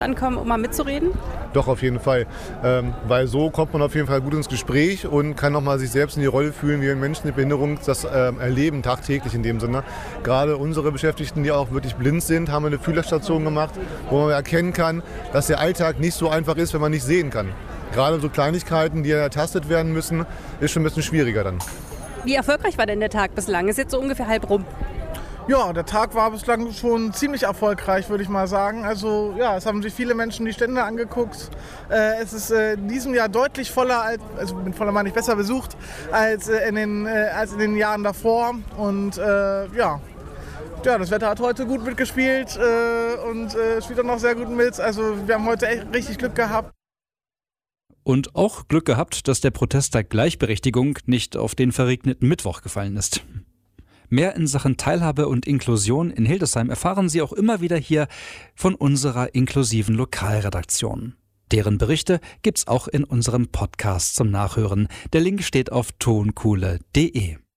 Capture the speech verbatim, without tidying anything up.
ankommen, um mal mitzureden? Doch, auf jeden Fall. Ähm, weil so kommt man auf jeden Fall gut ins Gespräch und kann nochmal sich selbst in die Rolle fühlen, wie ein Menschen mit Behinderung das ähm, erleben, tagtäglich in dem Sinne. Gerade unsere Beschäftigten, die auch wirklich blind sind, haben eine Fühlerstation gemacht, wo man erkennen kann, dass der Alltag nicht so einfach ist, wenn man nicht sehen kann. Gerade so Kleinigkeiten, die ertastet werden müssen, ist schon ein bisschen schwieriger dann. Wie erfolgreich war denn der Tag bislang? Ist jetzt so ungefähr halb rum. Ja, der Tag war bislang schon ziemlich erfolgreich, würde ich mal sagen. Also ja, es haben sich viele Menschen die Stände angeguckt. Äh, es ist äh, in diesem Jahr deutlich voller, als, also mit voller meine ich besser besucht, als, äh, in den, äh, als in den Jahren davor. Und äh, ja, ja, das Wetter hat heute gut mitgespielt äh, und äh, spielt auch noch sehr gut mit. Also wir haben heute echt richtig Glück gehabt. Und auch Glück gehabt, dass der Protesttag Gleichberechtigung nicht auf den verregneten Mittwoch gefallen ist. Mehr in Sachen Teilhabe und Inklusion in Hildesheim erfahren Sie auch immer wieder hier von unserer inklusiven Lokalredaktion. Deren Berichte gibt's auch in unserem Podcast zum Nachhören. Der Link steht auf tonkuhle punkt de.